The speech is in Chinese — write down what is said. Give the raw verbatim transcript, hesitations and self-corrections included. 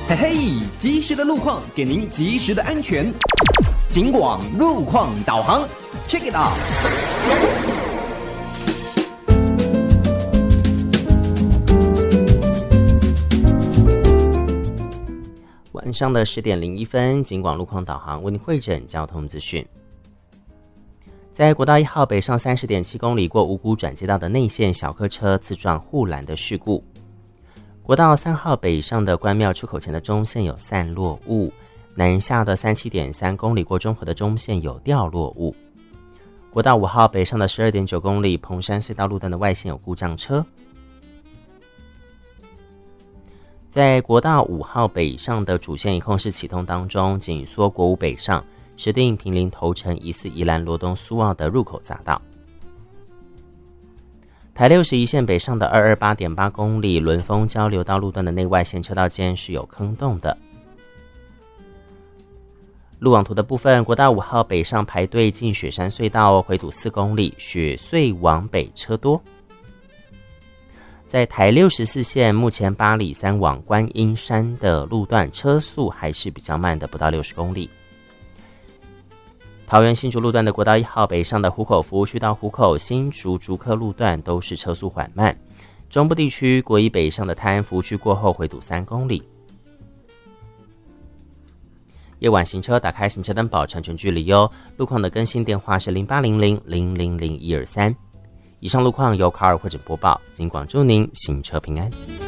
嘿嘿，及时的路况给您及时的安全。警广路况导航 ，check it out。 晚上的十点零一分，警广路况导航为您汇整交通资讯。在国道一号北上三十点七公里过五股转接道的内线小客车自撞护栏的事故。国道三号北上的关庙出口前的中线有散落物，南下的三十七点三公里过中和的中线有掉落物。国道五号北上的十二点九公里蓬山隧道路段的外线有故障车。在国道五号北上的主线一控室启动当中，紧缩国五北上，石碇坪林头城疑似宜兰罗东苏澳的入口匝道。台六十一线北上的二二八点八公里轮丰交流道路段的内外线车道间是有坑洞的。路网图的部分，国道五号北上排队进雪山隧道回堵四公里，雪隧往北车多。在台六十四线目前八里三往观音山的路段车速还是比较慢的，不到六十公里。桃园新竹路段的国道一号北上的湖口服务区到湖口新竹竹科路段都是车速缓慢。中部地区国一北上的泰安服务区过后回堵三公里。夜晚行车打开行车灯保持安全距离哟。路况的更新电话是零八零零零零零一二三。以上路况由卡尔会诊播报，警广祝您行车平安。